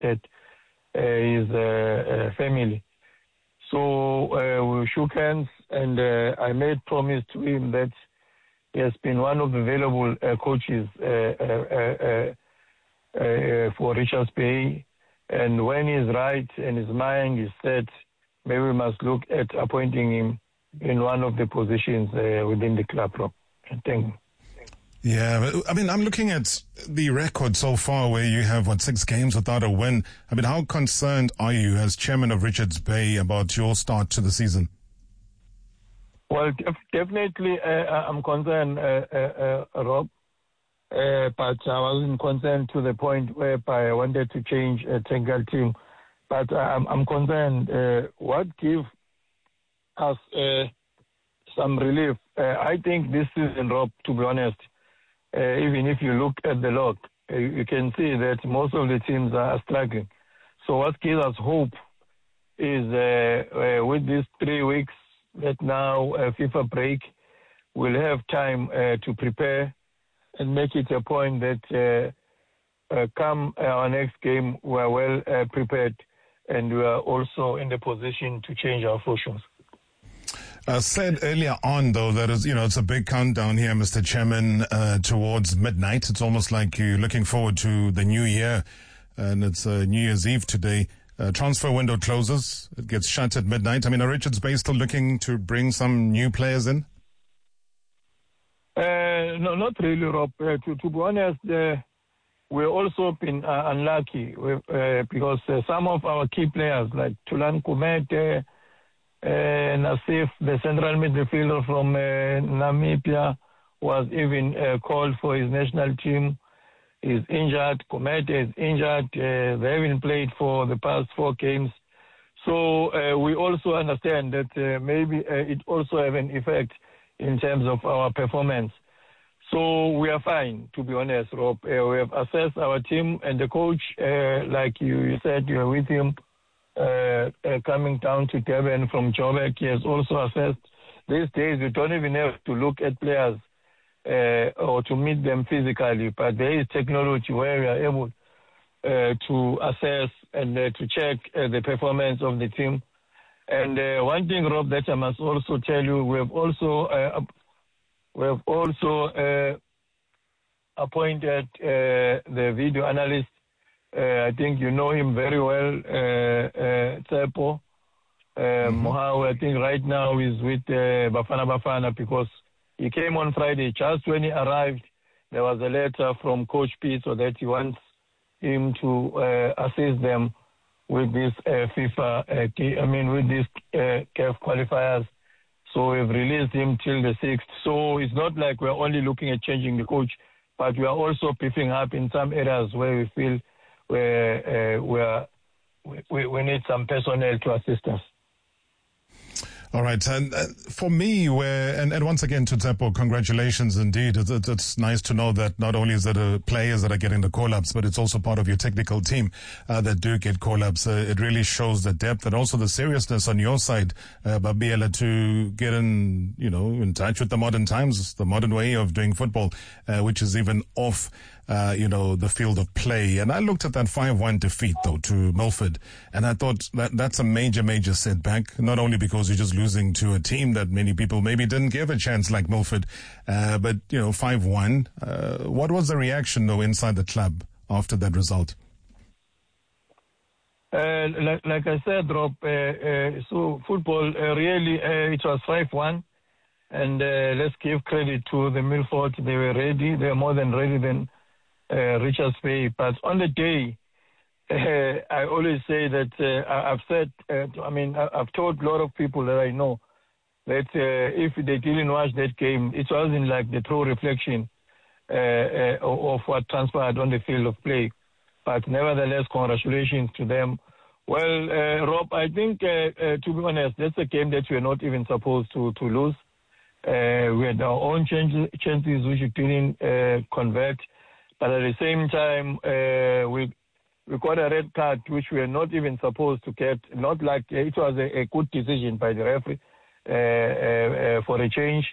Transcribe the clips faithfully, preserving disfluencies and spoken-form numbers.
visited uh, his uh, uh, family. So uh, we shook hands, and uh, I made promise to him that he has been one of the available uh, coaches uh, uh, uh, uh, for Richards Bay. And when he's right and his mind is set, maybe we must look at appointing him in one of the positions uh, within the club. Thank you. Yeah, I mean, I'm looking at the record so far where you have, what, six games without a win. I mean, how concerned are you as chairman of Richards Bay about your start to the season? Well, def- definitely uh, I'm concerned, uh, uh, uh, Rob, uh, but I wasn't concerned to the point whereby I wanted to change a technical team. But I'm, I'm concerned uh, what gives us uh, some relief. Uh, I think this season, Rob, to be honest, uh, even if you look at the log, uh, you can see that most of the teams are struggling. So what gives us hope is uh, uh, with these three weeks that now uh, FIFA break, we'll have time uh, to prepare and make it a point that uh, uh, come our next game, we are well uh, prepared and we are also in the position to change our fortunes. Uh, said earlier on, though, that is, you know, it's a big countdown here, Mister Chairman, uh, towards midnight. It's almost like you're looking forward to the new year, and it's uh, New Year's Eve today. Uh, transfer window closes. It gets shut at midnight. I mean, are Richards Bay still looking to bring some new players in? Uh, no, not really, Rob. Uh, to, to be honest, uh, we've also been uh, unlucky with, uh, because uh, some of our key players, like Tulan Kumete, uh, Nasif, the central midfielder from uh, Namibia, was even uh, called for his national team. Is injured. Kumete is injured. Uh, they haven't played for the past four games. So uh, we also understand that uh, maybe uh, it also have an effect in terms of our performance. So we are fine, to be honest, Rob. Uh, we have assessed our team and the coach, uh, like you, you said, you are with him, uh, uh, coming down to Durban from Joburg. He has also assessed. These days, we don't even have to look at players uh, or to meet them physically, but there is technology where we are able uh, to assess and uh, to check uh, the performance of the team. And uh, one thing, Rob, that I must also tell you, we have also uh, we have also uh, appointed uh, the video analyst. Uh, I think you know him very well, uh, uh, Tsepo. Uh, mm-hmm. Mohaw, I think right now is with uh, Bafana Bafana because he came on Friday. Just when he arrived, there was a letter from Coach P so that he wants him to uh, assist them with this uh, FIFA, uh, I mean, with these uh, C A F qualifiers. So we've released him till the sixth. So it's not like we're only looking at changing the coach, but we are also beefing up in some areas where we feel where uh, we, are, we, we need some personnel to assist us. All right. And uh, for me, where, and, and once again to Tsepo, congratulations indeed. It's, it's, it's nice to know that not only is it the players that are getting the call-ups, but it's also part of your technical team uh, that do get call-ups. Uh, it really shows the depth and also the seriousness on your side, uh, Babiela, to get in, you know, in touch with the modern times, the modern way of doing football, uh, which is even off Uh, you know, the field of play. And I looked at that five one defeat, though, to Milford, and I thought that that's a major, major setback, not only because you're just losing to a team that many people maybe didn't give a chance like Milford, uh, but, you know, five one. Uh, what was the reaction, though, inside the club after that result? Uh, like, like I said, Rob, uh, uh, so football, uh, really, uh, it was five one. And uh, let's give credit to the Milford. They were ready. They were more than ready than Uh, Richards Bay. But on the day, uh, I always say that uh, I've said, uh, I mean, I've told a lot of people that I know that uh, if they didn't watch that game, it wasn't like the true reflection uh, uh, of what transpired on the field of play. But nevertheless, congratulations to them. Well, uh, Rob, I think, uh, uh, to be honest, that's a game that we're not even supposed to, to lose. Uh, we had our own changes, chances which we didn't uh, convert. But at the same time, uh, we we got a red card, which we are not even supposed to get. Not like uh, it was a, a good decision by the referee uh, uh, uh, for a change,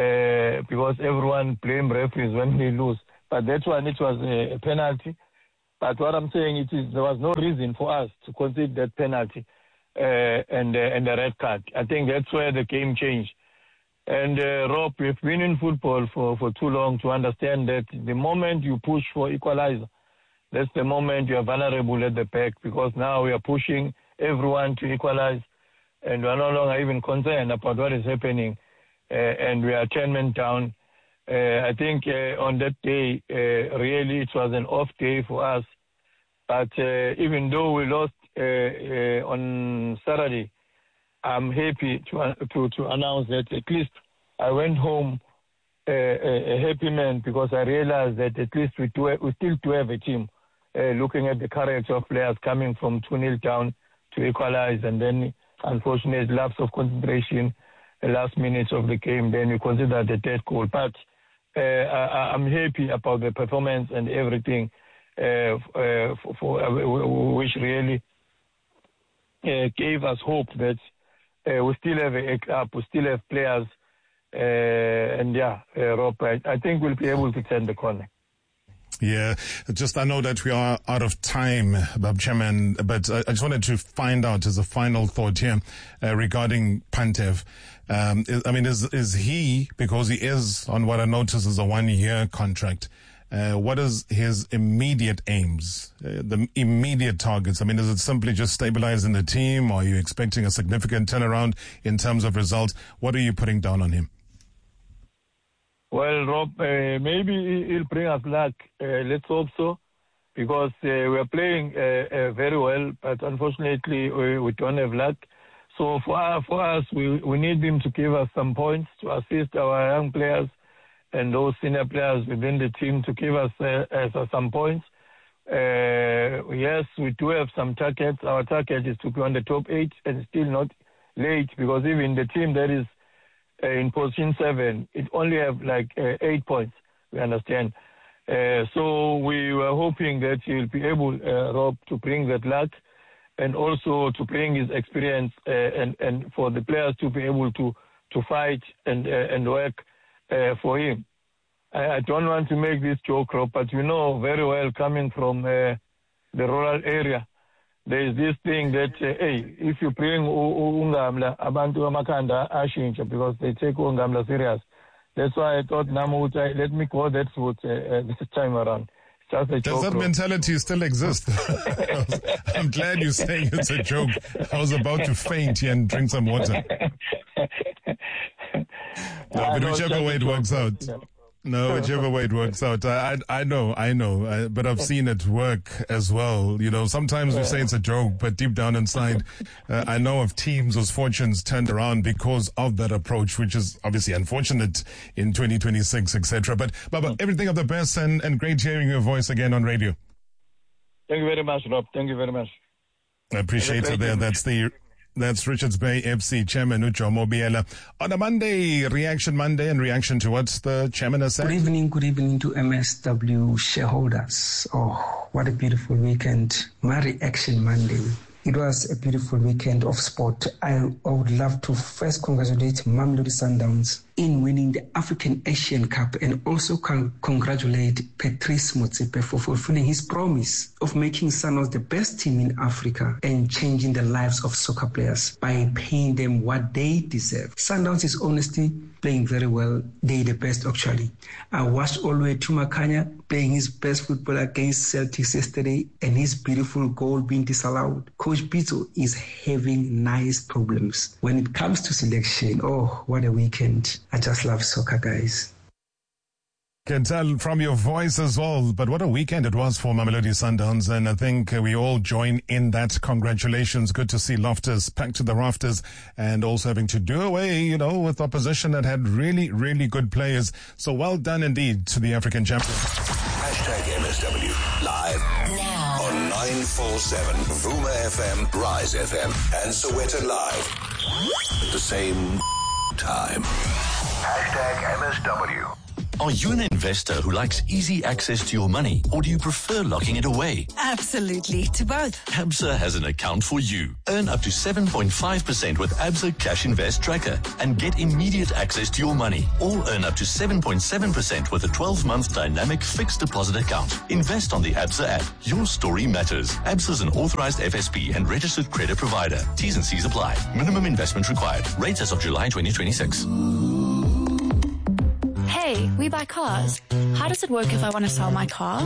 uh, because everyone blame referees when they lose. But that one, it was a, a penalty. But what I'm saying it is there was no reason for us to concede that penalty uh, and uh, and the red card. I think that's where the game changed. And uh, Rob, we've been in football for, for too long to understand that the moment you push for equalizer, that's the moment you are vulnerable at the back, because now we are pushing everyone to equalize, and we are no longer even concerned about what is happening, uh, and we are ten men down. Uh, I think uh, on that day, uh, really it was an off day for us. But uh, even though we lost uh, uh, on Saturday, I'm happy to, uh, to to announce that at least I went home uh, a, a happy man, because I realized that at least we, do, we still do have a team. Uh, looking at the character of players coming from two nil down to equalize, and then unfortunately lapse of concentration, the last minutes of the game, then we consider the dead goal. But uh, I, I'm happy about the performance and everything, uh, uh, for, for uh, which really uh, gave us hope that uh, we still have a club, we still have players, uh, and yeah, uh, Rob, I, I think we'll be able to turn the corner. Yeah, just I know that we are out of time, Bob Chairman, but I, I just wanted to find out as a final thought here uh, regarding Pantev. Um, is, I mean, is is he, because he is on what I notice is a one-year contract, uh, what is his immediate aims, uh, the immediate targets? I mean, is it simply just stabilizing the team, or are you expecting a significant turnaround in terms of results? What are you putting down on him? Well, Rob, uh, maybe he'll bring us luck. Uh, let's hope so, because uh, we are playing uh, uh, very well, but unfortunately we, we don't have luck. So for us, for us we, we need him to give us some points, to assist our young players and those senior players within the team to give us uh, uh, some points. Uh, yes, we do have some targets. Our target is to be on the top eight and still not late, because even the team that is Uh, in position seven, it only have like uh, eight points, we understand. Uh, so we were hoping that he'll be able, uh, Rob, to bring that luck, and also to bring his experience, uh, and, and for the players to be able to, to fight and, uh, and work uh, for him. I, I don't want to make this joke, Rob, but you know very well, coming from uh, the rural area, there is this thing that, uh, hey, if you bring Ungamla, abantu amakanda ashintsha, because they take Ungamla serious. That's why I thought, Namuta, let me go that route uh, uh, this time around. Just a Does joke, that bro. mentality still exist? I'm glad you're saying it's a joke. I was about to faint here and drink some water. No, but whichever way it works out. Yeah. No, whichever way it works out. I, I, I know, I know, I, but I've seen it work as well. You know, sometimes we say it's a joke, but deep down inside, uh, I know of teams whose fortunes turned around because of that approach, which is obviously unfortunate in twenty twenty-six, et cetera. But, Baba, everything of the best, and, and great hearing your voice again on radio. Thank you very much, Rob. Thank you very much. I appreciate it there. That's the... That's Richards Bay F C Chairman Ujomo Biela. On a Monday, Reaction Monday, and reaction to what the chairman has said. Good evening, good evening to M S W shareholders. Oh, what a beautiful weekend. My Reaction Monday. It was a beautiful weekend of sport. I, I would love to first congratulate Mamelodi Sundowns in winning the African Asian Cup, and also con- congratulate Patrice Motsepe for fulfilling his promise of making Sundowns the best team in Africa and changing the lives of soccer players by paying them what they deserve. Sundowns is honestly playing very well. They're the best, actually. I watched Olwe Tumakanya playing his best football against Celtics yesterday, and his beautiful goal being disallowed. Coach Pito is having nice problems when it comes to selection. Oh, what a weekend. I just love soccer, guys. Can tell from your voice as well, but what a weekend it was for Mamelodi Sundowns, and I think we all join in that. Congratulations. Good to see Loftus packed to the rafters, and also having to do away, you know, with opposition that had really, really good players. So well done indeed to the African champions. Hashtag M S W live now on nine forty-seven Vuma F M, Rise F M, and Soweto Live at the same time. Hashtag M S W. Are you an investor who likes easy access to your money, or do you prefer locking it away? Absolutely, to both. Absa has an account for you. Earn up to seven point five percent with Absa Cash Invest Tracker and get immediate access to your money. Or earn up to seven point seven percent with a twelve-month dynamic fixed deposit account. Invest on the Absa app. Your story matters. Absa is an authorized F S P and registered credit provider. T's and C's apply. Minimum investment required. Rates as of July twenty twenty-six. Hey, we buy cars. How does it work if I want to sell my car?